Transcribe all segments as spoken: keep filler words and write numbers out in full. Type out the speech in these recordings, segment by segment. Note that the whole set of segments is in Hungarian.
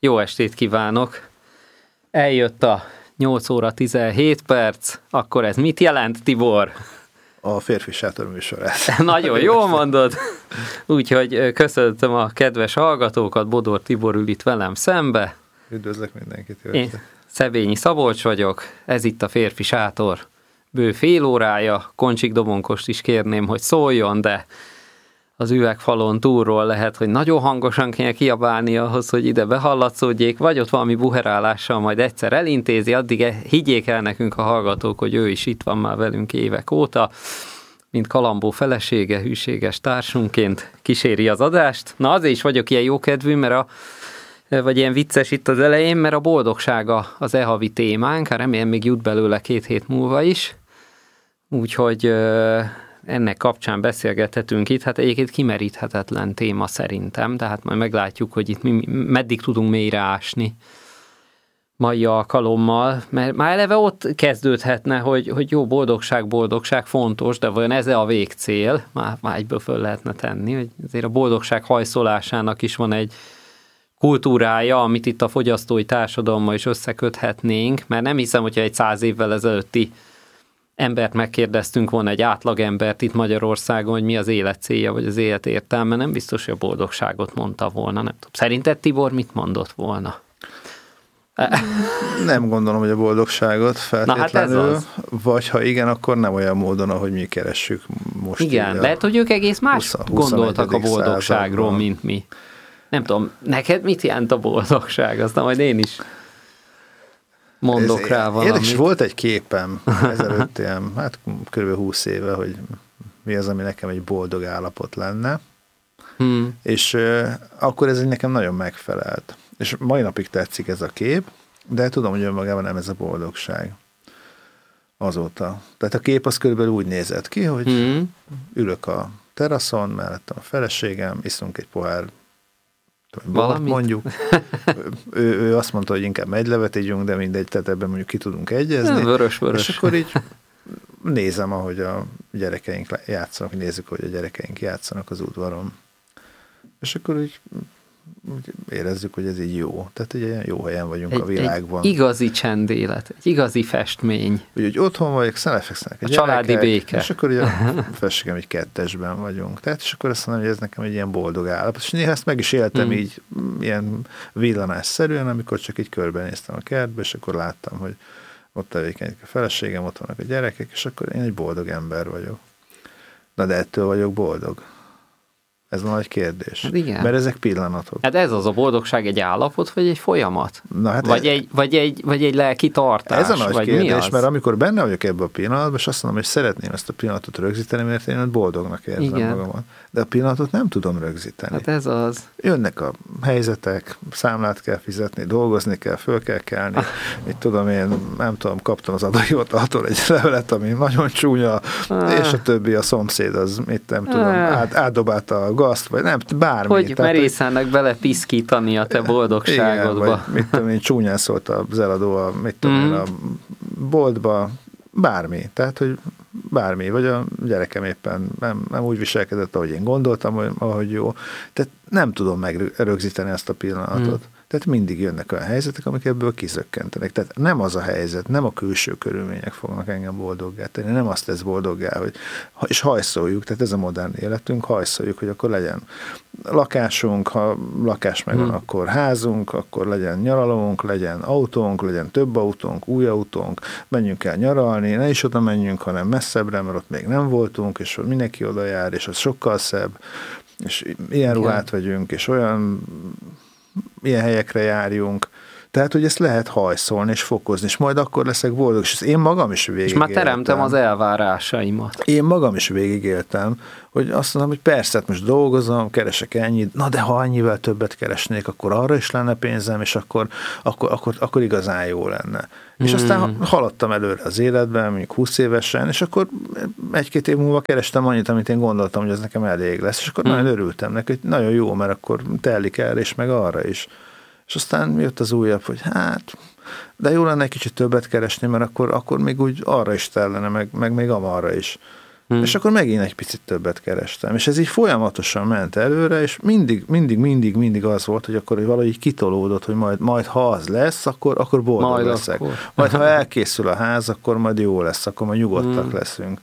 Jó estét kívánok! Eljött a nyolc óra tizenhét perc, akkor ez mit jelent, Tibor? A Férfi Sátor műsorát. Nagyon jól mondod. Úgyhogy köszöntöm a kedves hallgatókat, Bodor Tibor ül itt velem szembe. Üdvözlök mindenkit. Én Szevényi Szabolcs vagyok, ez itt a Férfi Sátor bő fél órája. Koncsik Domonkost is kérném, hogy szóljon, de az üvegfalon túlról lehet, hogy nagyon hangosan kéne kiabálni ahhoz, hogy ide behallatszódjék, vagy ott valami buherálással majd egyszer elintézi, addig higgyék el nekünk a hallgatók, hogy ő is itt van már velünk évek óta, mint Kalambó felesége, hűséges társunként kíséri az adást. Na azért is vagyok ilyen jókedvű, mert a, vagy ilyen vicces itt az elején, mert a boldogsága az e-havi témánk, hát remélem még jut belőle két hét múlva is, úgyhogy ennek kapcsán beszélgethetünk itt, hát egyébként kimeríthetetlen téma szerintem, tehát majd meglátjuk, hogy itt mi, meddig tudunk mélyre ásni mai alkalommal, mert már eleve ott kezdődhetne, hogy, hogy jó, boldogság, boldogság fontos, de vajon ez a végcél? Már, már egyből föl lehetne tenni, hogy azért a boldogság hajszolásának is van egy kultúrája, amit itt a fogyasztói társadalommal is összeköthetnénk, mert nem hiszem, hogyha egy száz évvel ezelőtti embert megkérdeztünk volna, egy átlagembert itt Magyarországon, hogy mi az élet célja, vagy az élet értelme, nem biztos, hogy a boldogságot mondta volna. Nem tudom. Szerinted, Tibor, mit mondott volna? Nem gondolom, hogy a boldogságot feltétlenül, Na, hát vagy ha igen, akkor nem olyan módon, ahogy mi keressük most. Igen, lehet, hogy ők egész más húsz, gondoltak a boldogságról, században. Mint mi. Nem tudom, neked mit jelent a boldogság? Aztán majd én is mondok Ez rá valamit. Érdekes, volt egy képem ezelőtt ilyen, hát kb. húsz éve, hogy mi az, ami nekem egy boldog állapot lenne, hmm. és uh, akkor ez nekem nagyon megfelelt. És mai napig tetszik ez a kép, de tudom, hogy önmagában nem ez a boldogság. Azóta. Tehát a kép az körülbelül úgy nézett ki, hogy hmm. ülök a teraszon, mellettem a feleségem, iszunk egy pohár bort, mondjuk. ő, ő azt mondta, hogy inkább egylevet ígyunk, de mindegy, tehát ebben mondjuk ki tudunk egyezni. Vörös, vörös. És akkor így nézem, ahogy a gyerekeink játszanak, nézzük, hogy a gyerekeink játszanak az udvaron. És akkor így úgy érezzük, hogy ez így jó. Tehát egy ilyen jó helyen vagyunk egy, a világban. Egy igazi csendélet, egy igazi festmény. Úgy, hogy otthon vagyok, szelefekszenek a, a családi béke. És akkor ugye a feleségem egy kettesben vagyunk. Tehát és akkor azt mondom, hogy ez nekem egy ilyen boldog állapot. És néha ezt meg is éltem mm. így ilyen villanásszerűen, amikor csak így körbenéztem a kertbe, és akkor láttam, hogy ott tevékenykedik a feleségem, ott vannak a gyerekek, és akkor én egy boldog ember vagyok. Na de ettől vagyok boldog. Ez a nagy kérdés. Hát igen. Mert ezek pillanatok. Hát ez az a boldogság egy állapot, vagy egy folyamat? Na hát vagy, ez, egy, vagy, egy, vagy egy lelki tartás? Ez a nagy vagy kérdés, mert amikor benne vagyok ebben a pillanatban, és azt mondom, hogy szeretném ezt a pillanatot rögzíteni, mert én boldognak érzem igen. magamat. De a pillanatot nem tudom rögzíteni. Hát ez az. Jönnek a helyzetek, számlát kell fizetni, dolgozni kell, föl kell kelni. Mit tudom én, nem tudom, kaptam az adóhivataltól egy levelet, ami nagyon csúnya, ah. és a többi, a szomszéd az, mit nem tudom, ah. át, átdobálta a gazt, vagy nem, bármi. Hogy merészenek bele piszkítani a te boldogságodba. Igen, vagy mit tudom én, csúnyán szólt az eladó a, mit tudom én, a boltba, bármi. Tehát, hogy bármi, vagy a gyerekem éppen nem, nem úgy viselkedett, ahogy én gondoltam, ahogy jó. Tehát nem tudom megrögzíteni ezt a pillanatot. Hmm. Tehát mindig jönnek olyan helyzetek, amik ebből kizökkentenek. Tehát nem az a helyzet, nem a külső körülmények fognak engem boldoggá tenni, nem azt tesz boldoggá, hogy és hajszoljuk, tehát ez a modern életünk, hajszoljuk, hogy akkor legyen lakásunk, ha lakás megvan, hmm. akkor házunk, akkor legyen nyaralónk, legyen autónk, legyen több autónk, új autónk, menjünk el nyaralni, ne is oda menjünk, hanem messzebbre, mert ott még nem voltunk, és mindenki oda jár, és az sokkal szebb, és ilyen ruhát vegyünk, és olyan ilyen helyekre járjunk. Tehát, hogy ezt lehet hajszolni és fokozni, és majd akkor leszek boldog, és én magam is végigéltem. És már teremtem az elvárásaimat. Én magam is végigéltem, hogy azt mondom, hogy persze, most dolgozom, keresek ennyit, na de ha annyivel többet keresnék, akkor arra is lenne pénzem, és akkor, akkor, akkor, akkor igazán jó lenne. Hmm. És aztán haladtam előre az életben, mondjuk húsz évesen, és akkor egy-két év múlva kerestem annyit, amit én gondoltam, hogy ez nekem elég lesz, és akkor hmm. nagyon örültem neki, hogy nagyon jó, mert akkor telik el, és meg arra is. És aztán jött az újabb, hogy hát, de jó lenne egy kicsit többet keresni, mert akkor, akkor még úgy arra is tellene, meg, meg még amarra is. Hmm. És akkor megint egy picit többet kerestem. És ez így folyamatosan ment előre, és mindig, mindig, mindig, mindig az volt, hogy akkor hogy valahogy kitolódott, hogy majd, majd ha az lesz, akkor, akkor boldog majd leszek. Akkor. Majd ha elkészül a ház, akkor majd jó lesz, akkor majd nyugodtak hmm. leszünk.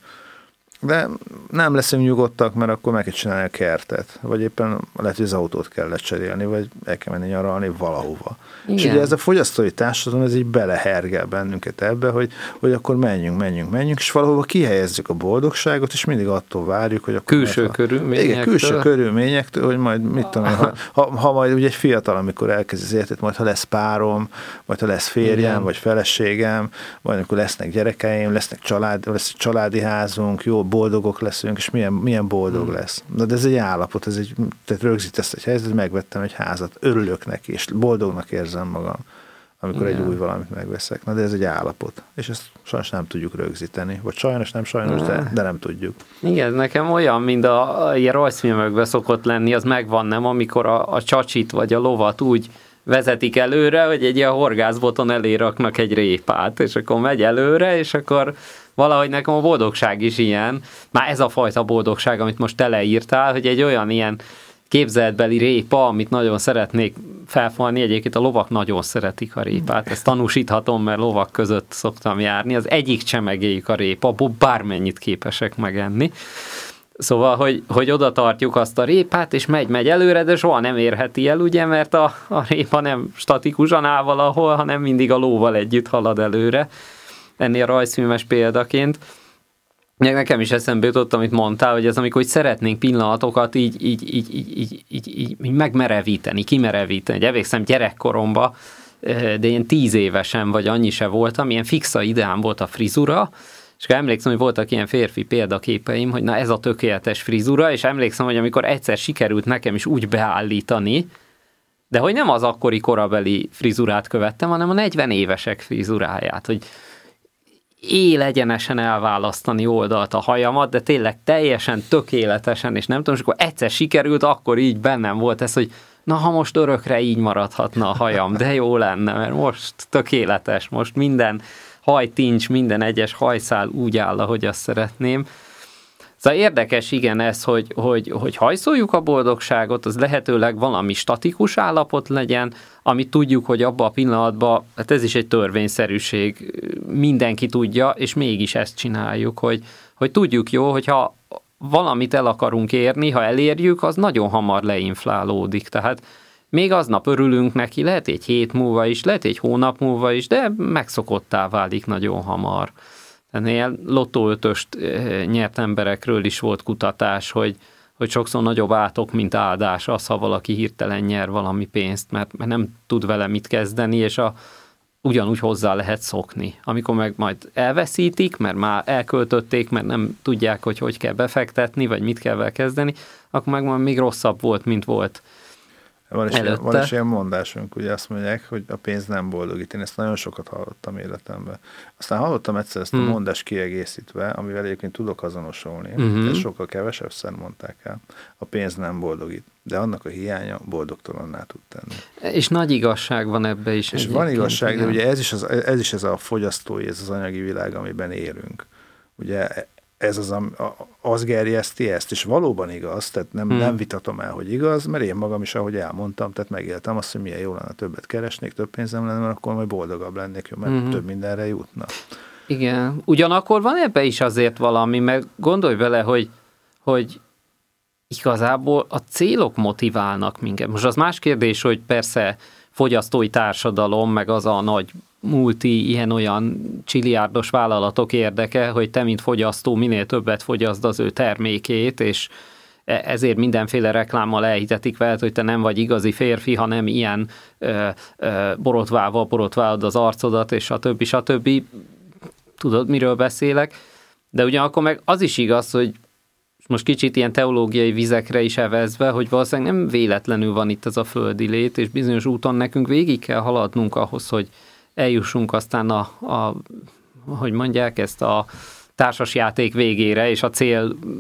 De nem leszünk nyugodtak, mert akkor meg kell csinálni a kertet, vagy éppen lehet, hogy az autót kell lecserélni, vagy el kell menni nyaralni valahova. Igen. És ugye ez a fogyasztói társadalom, ez így belehergel bennünket ebbe, hogy, hogy akkor menjünk, menjünk, menjünk, és valahova kihelyezzük a boldogságot, és mindig attól várjuk, hogy akkor... Külső körülményektől. Igen, külső körülményektől, hogy majd mit tudom én, ha, ha, ha majd ugye egy fiatal, amikor elkezd az életet, majd ha lesz párom, majd ha lesz férjem, igen. vagy feleségem, majd amikor lesznek gyerekeim, lesznek család, lesz családi házunk, jó, boldogok leszünk, és milyen, milyen boldog hmm. lesz. Na, de ez egy állapot, ez egy, tehát rögzítesz egy helyzetet, megvettem egy házat, örülök neki, és boldognak érzem magam, amikor igen. egy új valamit megveszek. Na, de ez egy állapot, és ezt sajnos nem tudjuk rögzíteni, vagy sajnos nem sajnos, de, de nem tudjuk. Igen, nekem olyan, mint a, a ilyen rajzfilmekben szokott lenni, az megvan, nem, amikor a, a csacsit vagy a lovat úgy vezetik előre, hogy egy ilyen horgászboton elé raknak egy répát, és akkor megy előre, és akkor valahogy nekem a boldogság is ilyen, már ez a fajta boldogság, amit most te leírtál, hogy egy olyan ilyen képzeletbeli répa, amit nagyon szeretnék felfalni, egyébként a lovak nagyon szeretik a répát, ezt tanúsíthatom, mert lovak között szoktam járni, az egyik csemegéjük a répa, abból bármennyit képesek megenni. Szóval, hogy, hogy oda tartjuk azt a répát, és megy, megy előre, de soha nem érheti el, ugye, mert a, a répa nem statikusan áll valahol, hanem mindig a lóval együtt halad előre. Ennél rajzfilmes példaként. Nekem is eszembe jutott, amit mondtál, hogy ez amikor szeretnénk pillanatokat így, így, így, így, így, így, így, így megmerevíteni, kimerevíteni. Emlékszem gyerekkoromban, de én tíz évesen vagy annyi se voltam, ilyen fixa ideám volt a frizura, és emlékszem, hogy voltak ilyen férfi példaképeim, hogy na ez a tökéletes frizura, és emlékszem, hogy amikor egyszer sikerült nekem is úgy beállítani, de hogy nem az akkori korabeli frizurát követtem, hanem a negyven évesek frizuráját, hogy élegyenesen elválasztani oldalt a hajamat, de tényleg teljesen tökéletesen, és nem tudom, és akkor egyszer sikerült, akkor így bennem volt ez, hogy na, ha most örökre így maradhatna a hajam, de jó lenne, mert most tökéletes, most minden hajtincs, minden egyes hajszál úgy áll, ahogy azt szeretném. Szóval érdekes, igen, ez, hogy, hogy, hogy hajszoljuk a boldogságot, az lehetőleg valami statikus állapot legyen, amit tudjuk, hogy abban a pillanatban, hát ez is egy törvényszerűség, mindenki tudja, és mégis ezt csináljuk, hogy, hogy tudjuk jó, hogyha valamit el akarunk érni, ha elérjük, az nagyon hamar leinflálódik, tehát még aznap örülünk neki, lehet egy hét múlva is, lehet egy hónap múlva is, de megszokottá válik nagyon hamar. Ennél lottóötöst nyert emberekről is volt kutatás, hogy, hogy sokszor nagyobb átok, mint áldás az, ha valaki hirtelen nyer valami pénzt, mert, mert nem tud vele mit kezdeni, és a, ugyanúgy hozzá lehet szokni. Amikor meg majd elveszítik, mert már elköltötték, mert nem tudják, hogy hogy kell befektetni, vagy mit kell vele kezdeni, akkor meg még rosszabb volt, mint volt. Van is, ilyen, van is ilyen mondásunk, ugye azt mondják, hogy a pénz nem boldogít. Én ezt nagyon sokat hallottam életemben. Aztán hallottam egyszer ezt a hmm. mondást kiegészítve, amivel egyébként tudok azonosulni. Hmm. Ezt sokkal kevesebbszer mondták el. A pénz nem boldogít, de annak a hiánya boldogtalanná tud tenni. És nagy igazság van ebbe is. És van igazság, igen. De ugye ez is, az, ez is ez a fogyasztói, ez az anyagi világ, amiben élünk. Ugye ez az, az gerjeszti ezt, és valóban igaz, tehát nem, hmm. nem vitatom el, hogy igaz, mert én magam is, ahogy elmondtam, tehát megéltem azt, hogy milyen jó lenne, többet keresnék, több pénzem lenne, mert akkor majd boldogabb lennék, jó, mert hmm. több mindenre jutna. Igen, ugyanakkor van ebbe is azért valami, mert gondolj bele, hogy, hogy igazából a célok motiválnak minket. Most az más kérdés, hogy persze fogyasztói társadalom, meg az a nagy multi, ilyen-olyan csiliárdos vállalatok érdeke, hogy te, mint fogyasztó, minél többet fogyaszd az ő termékét, és ezért mindenféle reklámmal elhitetik veled, hogy te nem vagy igazi férfi, hanem ilyen ö, ö, borotválva borotválod az arcodat, és a többi, a többi. Tudod, miről beszélek? De ugyanakkor meg az is igaz, hogy most kicsit ilyen teológiai vizekre is evezve, hogy valószínűleg nem véletlenül van itt ez a földi lét, és bizonyos úton nekünk végig kell haladnunk ahhoz, hogy eljussunk aztán a, a hogy mondják ezt, a társasjáték végére, és a cél